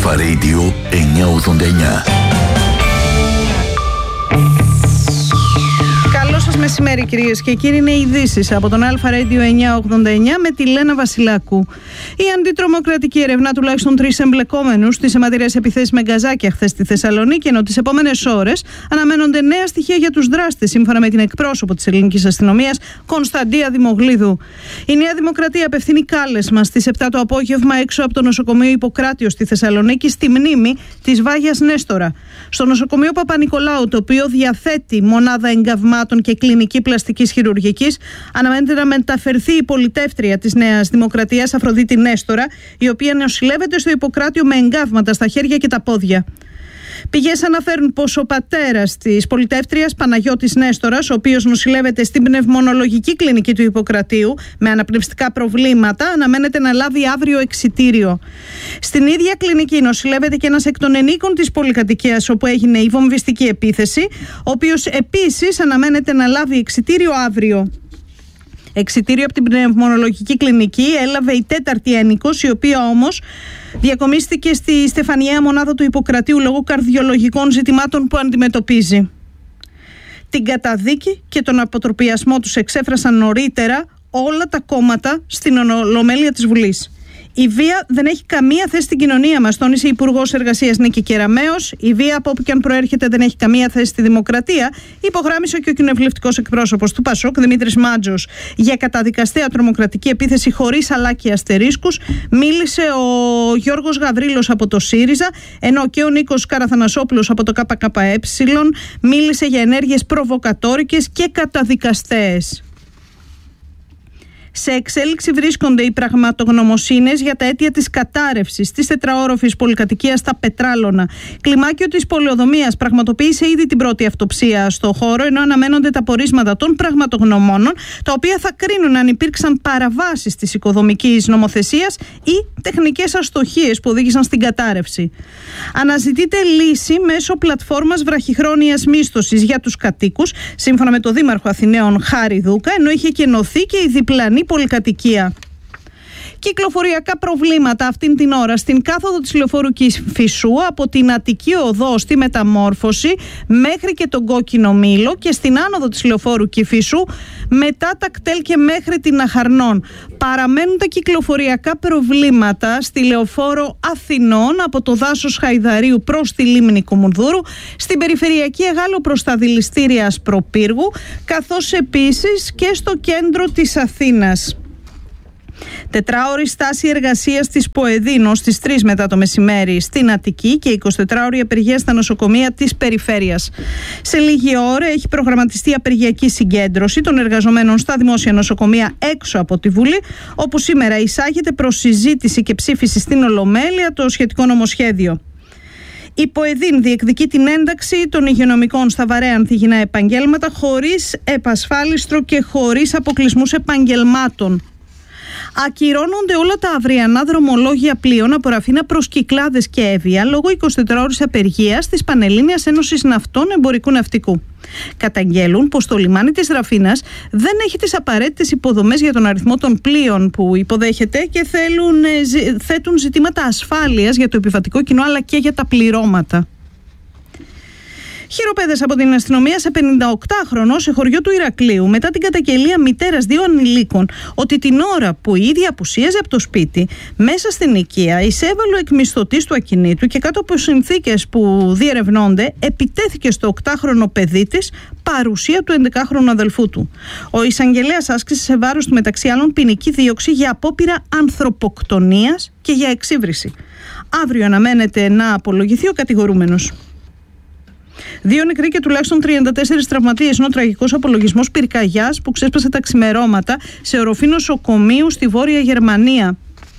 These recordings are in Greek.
Αλφα Radio 989. Μεσημέρι κυρίες και κύριοι, είναι ειδήσεις από τον Αλφα Radio 989 με τη Λένα Βασιλάκου. Η αντιτρομοκρατική ερευνά τουλάχιστον 3 εμπλεκόμενους στις αιματηρές επιθέσεις με γκαζάκια χθες στη Θεσσαλονίκη, ενώ τις επόμενες ώρες αναμένονται νέα στοιχεία για τους δράστες, σύμφωνα με την εκπρόσωπο της ελληνικής αστυνομίας, Κωνσταντία Δημογλίδου. Η Νέα Δημοκρατία απευθύνει κάλεσμα στις 7 το απόγευμα έξω από το νοσοκομείο Ιπποκράτειο στη Θεσσαλονίκη στη μνήμη της Βάγιας Νέστορα. Στο νοσοκομείο Παπα-Νικολάου, το οποίο διαθέτει μονάδα εγκαυμάτων και κλινική πλαστικής χειρουργικής, αναμένεται να μεταφερθεί η πολιτεύτρια της Νέας Δημοκρατίας, Αφροδίτη Νέστορα, η οποία νοσηλεύεται στο Ιπποκράτειο με εγκάβματα στα χέρια και τα πόδια. Πηγές αναφέρουν πως ο πατέρας της πολιτεύτριας, Παναγιώτης Νέστορας, ο οποίος νοσηλεύεται στην πνευμονολογική κλινική του Ιπποκρατείου με αναπνευστικά προβλήματα, αναμένεται να λάβει αύριο εξιτήριο. Στην ίδια κλινική νοσηλεύεται και ένας εκ των ενίκων της πολυκατοικίας όπου έγινε η βομβιστική επίθεση, ο οποίος επίσης αναμένεται να λάβει εξιτήριο αύριο. Εξιτήριο από την πνευμονολογική κλινική έλαβε η 4η ένοικος, η οποία όμως διακομίστηκε στη Στεφανιαία μονάδα του Ιπποκρατείου λόγω καρδιολογικών ζητημάτων που αντιμετωπίζει. Την καταδίκη και τον αποτροπιασμό τους εξέφρασαν νωρίτερα όλα τα κόμματα στην Ολομέλεια της Βουλής. Η βία δεν έχει καμία θέση στην κοινωνία μας, τόνισε η Υπουργός Εργασίας Νίκη Κεραμέως. Η βία, από όπου και αν προέρχεται, δεν έχει καμία θέση στη δημοκρατία, υπογράμμισε και ο κοινοβουλευτικός εκπρόσωπος του ΠΑΣΟΚ, Δημήτρης Μάντζος. Για καταδικαστέα τρομοκρατική επίθεση χωρίς αλάκη αστερίσκους μίλησε ο Γιώργος Γαβρίλος από το ΣΥΡΙΖΑ, ενώ και ο Νίκος Καραθανασόπουλος από το ΚΚΕ μίλησε για ενέργειες προβοκατόρικες και καταδικαστέες. Σε εξέλιξη βρίσκονται οι πραγματογνωμοσύνες για τα αίτια της κατάρρευσης της τετραόροφης πολυκατοικίας στα Πετράλωνα. Κλιμάκιο της πολεοδομίας πραγματοποίησε ήδη την πρώτη αυτοψία στο χώρο, ενώ αναμένονται τα πορίσματα των πραγματογνωμόνων, τα οποία θα κρίνουν αν υπήρξαν παραβάσεις της οικοδομικής νομοθεσίας ή τεχνικές αστοχίες που οδήγησαν στην κατάρρευση. Αναζητείται λύση μέσω πλατφόρμας βραχυχρόνιας μίσθωσης για τους κατοίκους, σύμφωνα με τον Δήμαρχο Αθηναίων Χάρη Δούκα, ενώ είχε κενωθεί και η διπλανή πολυκατοικία. Κυκλοφοριακά προβλήματα αυτήν την ώρα στην κάθοδο της λεωφόρου Κηφισού από την Αττική Οδό στη Μεταμόρφωση μέχρι και τον Κόκκινο Μήλο και στην άνοδο της λεωφόρου Κηφισού μετά τα κτέλ και μέχρι την Αχαρνών. Παραμένουν τα κυκλοφοριακά προβλήματα στη λεωφόρο Αθηνών από το δάσος Χαϊδαρίου προς τη λίμνη Κουμουνδούρου, στην περιφερειακή Εγάλο προς τα δηληστήρια Ασπροπύργου, καθώς επίσης και στο κέντρο της Αθήνας. Τετράωρη στάση εργασίας της ΠΟΕΔΗΝ στις 3 μετά το μεσημέρι στην Αττική και 24ωρη απεργία στα νοσοκομεία της περιφέρειας. Σε λίγη ώρα έχει προγραμματιστεί απεργιακή συγκέντρωση των εργαζομένων στα δημόσια νοσοκομεία έξω από τη Βουλή, όπου σήμερα εισάγεται προς συζήτηση και ψήφιση στην Ολομέλεια το σχετικό νομοσχέδιο. Η ΠΟΕΔΗΝ διεκδικεί την ένταξη των υγειονομικών στα βαρέα ανθυγιεινά επαγγέλματα χωρίς επασφάλιστρο και χωρίς αποκλεισμούς επαγγελμάτων. Ακυρώνονται όλα τα αυριανά δρομολόγια πλοίων από Ραφίνα προς Κυκλάδες και Εύβοια λόγω 24ωρης απεργίας της Πανελλήνιας Ένωσης Ναυτών Εμπορικού Ναυτικού. Καταγγέλουν πως το λιμάνι της Ραφίνας δεν έχει τις απαραίτητες υποδομές για τον αριθμό των πλοίων που υποδέχεται και θέτουν ζητήματα ασφάλειας για το επιβατικό κοινό αλλά και για τα πληρώματα. Χειροπέδες από την αστυνομία σε 58χρονο σε χωριό του Ηρακλείου μετά την καταγγελία μητέρας 2 ανηλίκων ότι την ώρα που η ίδια απουσίαζε από το σπίτι μέσα στην οικία εισέβαλε ο εκμισθωτής του ακινήτου και κάτω από συνθήκες που διερευνώνται επιτέθηκε στο 8χρονο παιδί της παρουσία του 11χρονου αδελφού του. Ο εισαγγελέας άσκησε σε βάρος του μεταξύ άλλων ποινική δίωξη για απόπειρα ανθρωποκτονίας και για εξύβριση. Αύριο αναμένεται να απολογηθεί ο κατηγορούμενος. 2 νεκροί και τουλάχιστον 34 τραυματίες, ενώ ο τραγικός απολογισμός πυρκαγιάς που ξέσπασε τα ξημερώματα σε οροφή νοσοκομείου στη Βόρεια Γερμανία.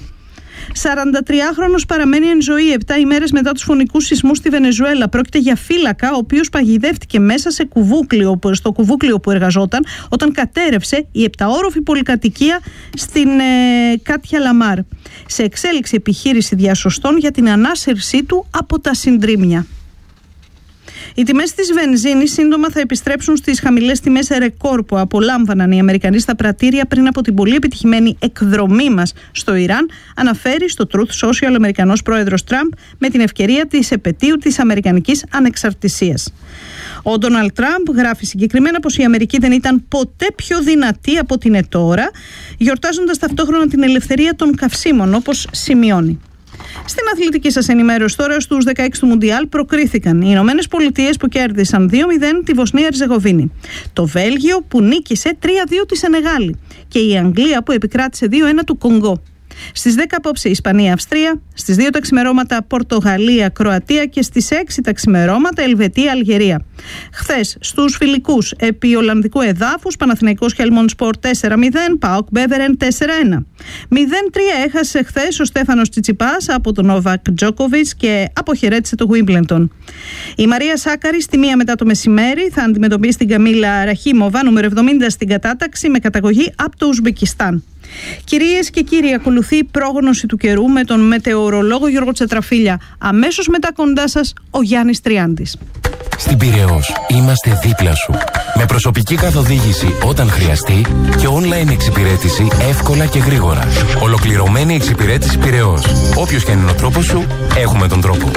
43χρονος παραμένει εν ζωή 7 ημέρες μετά τους φωνικούς σεισμούς στη Βενεζουέλα. Πρόκειται για φύλακα, ο οποίος παγιδεύτηκε μέσα στο κουβούκλιο που εργαζόταν όταν κατέρευσε η 7όροφη πολυκατοικία στην Κάτια Λαμάρ. Σε εξέλιξη επιχείρηση διασωστών για την ανάσυρσή του από τα συντρίμμια. Οι τιμές της βενζίνης σύντομα θα επιστρέψουν στις χαμηλές τιμές ρεκόρ που απολάμβαναν οι Αμερικανοί στα πρατήρια πριν από την πολύ επιτυχημένη εκδρομή μας στο Ιράν, αναφέρει στο Truth Social ο Αμερικανός πρόεδρος Τραμπ με την ευκαιρία της επετείου της Αμερικανικής ανεξαρτησίας. Ο Ντόναλντ Τραμπ γράφει συγκεκριμένα πως η Αμερική δεν ήταν ποτέ πιο δυνατή από την ετώρα, γιορτάζοντας ταυτόχρονα την ελευθερία των καυσίμων, όπως σημειώνει. Στην αθλητική σας ενημέρωση τώρα, στους 16 του Μουντιάλ προκρίθηκαν οι Ηνωμένες Πολιτείες που κέρδισαν 2-0 τη Βοσνία Ερζεγοβίνη, το Βέλγιο που νίκησε 3-2 τη Σενεγάλη και η Αγγλία που επικράτησε 2-1 του Κονγκό. Στις 10 απόψε Ισπανία-Αυστρία, στις 2 τα ξημερώματα Πορτογαλία-Κροατία και στις 6 τα ξημερώματα Ελβετία-Αλγερία. Χθες στους φιλικούς επί Ολλανδικού εδάφους Παναθηναϊκός Χέλμον Σπορ 4-0, ΠΑΟΚ Μπέβερεν 4-1. 0-3 έχασε χθες ο Στέφανος Τσιτσιπάς από τον Νόβακ Τζόκοβιτς και αποχαιρέτησε το Γουίμπλεντον. Η Μαρία Σάκαρη στη 1 μετά το μεσημέρι θα αντιμετωπίσει την Καμίλα Ραχίμοβα, νούμερο 70 στην κατάταξη, με καταγωγή από το Ουσμπεκιστάν. Κυρίες και κύριοι, ακολουθεί η πρόγνωση του καιρού με τον μετεωρολόγο Γιώργο Τσετραφίλια. Αμέσως μετά κοντά σας ο Γιάννης Τριάντης. Στην Πειραιώς είμαστε δίπλα σου. Με προσωπική καθοδήγηση όταν χρειαστεί και online εξυπηρέτηση εύκολα και γρήγορα. Ολοκληρωμένη εξυπηρέτηση Πειραιώς. Όποιος και αν είναι ο τρόπος σου, έχουμε τον τρόπο.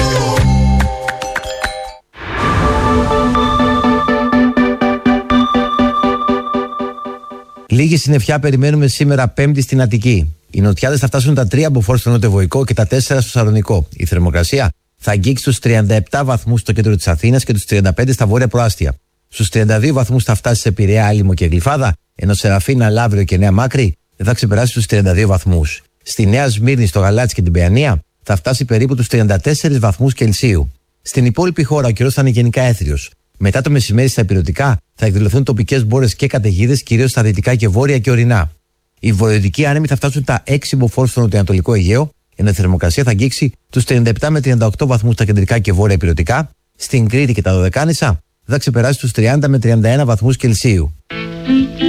Λίγη συννεφιά περιμένουμε σήμερα Πέμπτη στην Αττική. Οι νοτιάδες θα φτάσουν τα 3 μποφόρ στο νοτιοβοϊκό και τα 4 στο Σαλονικό. Η θερμοκρασία θα αγγίξει τους 37 βαθμούς στο κέντρο της Αθήνας και τους 35 στα βόρεια προάστια. Στους 32 βαθμούς θα φτάσει σε Πειραιά, Άλυμο και Γλυφάδα, ενώ Σεραφίνα, Λαύριο και Νέα Μάκρη δεν θα ξεπεράσει τους 32 βαθμούς. Στη Νέα Σμύρνη, στο Γαλάτσι και την Παιανία θα φτάσει περίπου τους 34 βαθμούς Κελσίου. Στην υπόλοιπη χώρα ο καιρός θα είναι γενικά έθριος. Μετά το μεσημέρι στα ηπειρωτικά θα εκδηλωθούν τοπικές μπόρες και καταιγίδες, κυρίως στα δυτικά και βόρεια και ορεινά. Οι βορειοδυτικοί άνεμοι θα φτάσουν τα 6 μποφόρ στο νοτιοανατολικό Αιγαίο, ενώ η θερμοκρασία θα αγγίξει τους 37 με 38 βαθμούς στα κεντρικά και βόρεια ηπειρωτικά. Στην Κρήτη και τα Δωδεκάνησα θα ξεπεράσει τους 30 με 31 βαθμούς Κελσίου.